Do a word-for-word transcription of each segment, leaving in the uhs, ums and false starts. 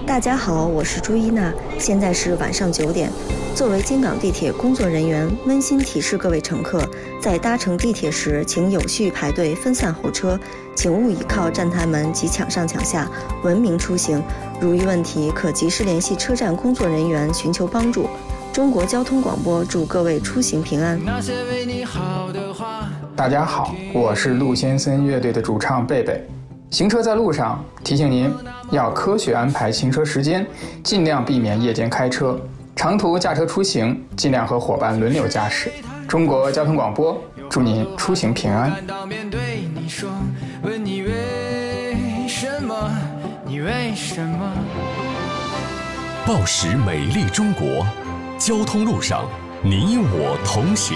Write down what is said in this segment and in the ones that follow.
大家好，我是朱一娜，现在是晚上九点。作为京港地铁工作人员，温馨提示各位乘客，在搭乘地铁时，请有序排队，分散候车，请勿倚靠站台门及抢上抢下，文明出行。如遇问题，可及时联系车站工作人员寻求帮助。中国交通广播祝各位出行平安。 大家好，我是陆先生乐队的主唱贝贝。行车在路上，提醒您要科学安排行车时间，尽量避免夜间开车。长途驾车出行，尽量和伙伴轮流驾驶。中国交通广播祝您出行平安。问你为什么？你为什么？ 报时美丽中国，交通路上你我同行。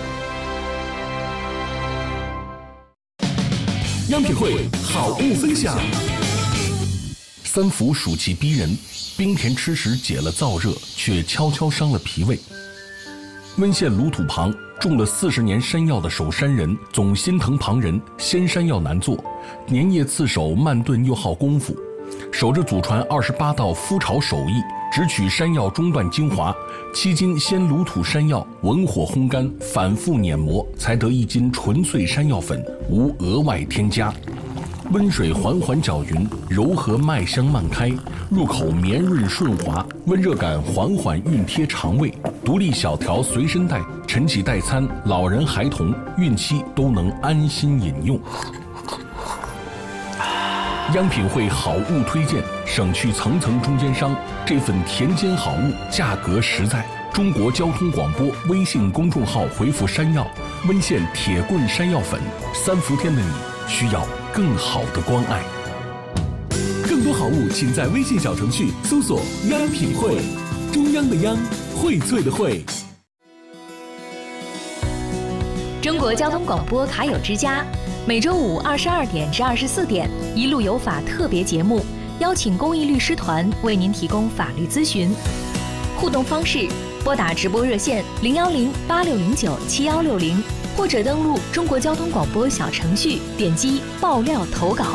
样品会好物分享。三伏暑气逼人，冰甜吃时解了燥热，却悄悄伤了脾胃。温县鲁土旁种了四十年山药的守山人总心疼旁人，鲜山药难做，粘液刺手，慢炖又耗功夫。守着祖传二十八道麸炒手艺，只取山药中段精华，七斤鲜鲁土山药文火烘干，反复碾磨，才得一斤纯粹山药粉，无额外添加。温水缓缓搅匀，柔和麦香漫开，入口绵润顺滑，温热感缓缓熨贴肠胃。独立小条随身带，晨起代餐，老人孩童孕期都能安心饮用。样品会好物推荐，省去层层中间商，这份田间好物价格实在。中国交通广播微信公众号回复山药，温县铁棍山药粉，三伏天的你需要更好的关爱。更多好物请在微信小程序搜索样品会，中央的央，荟萃的荟。 中国交通广播卡友之家，每周五二十二点至二十四点，一路有法特别节目，邀请公益律师团为您提供法律咨询。互动方式：拨打直播热线零幺零八六零九七幺六零，或者登录中国交通广播小程序，点击爆料投稿。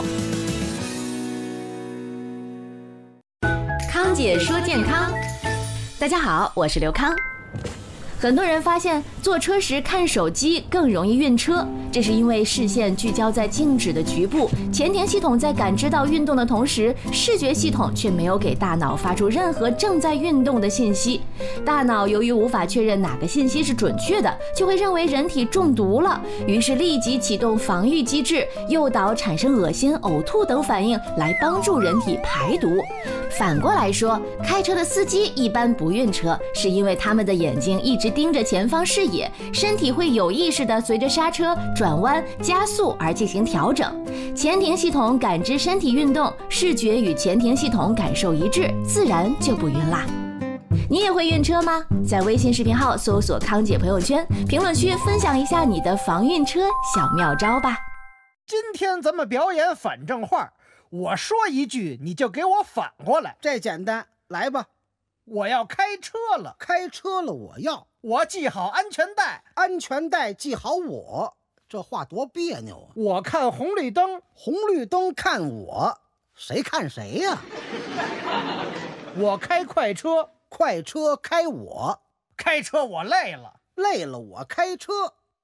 康姐说健康，大家好，我是刘康。很多人发现坐车时看手机更容易晕车，这是因为视线聚焦在静止的局部，前庭系统在感知到运动的同时，视觉系统却没有给大脑发出任何正在运动的信息。大脑由于无法确认哪个信息是准确的，就会认为人体中毒了，于是立即启动防御机制，诱导产生恶心、呕吐等反应，来帮助人体排毒。反过来说，开车的司机一般不晕车，是因为他们的眼睛一直盯着前方视野，身体会有意识地随着刹车、转弯、加速而进行调整。前庭系统感知身体运动，视觉与前庭系统感受一致，自然就不晕啦。你也会晕车吗？在微信视频号搜索康姐朋友圈，评论区分享一下你的防晕车小妙招吧。 今天咱们表演反正话，我说一句你就给我反过来。 这简单，来吧。 我要开车了， 开车了我要， 我系好安全带， 安全带系好我。这话多别扭啊！ 我看红绿灯， 红绿灯看我，谁看谁呀？ 我开快车， 快车开我， 开车我累了， 累了我开车。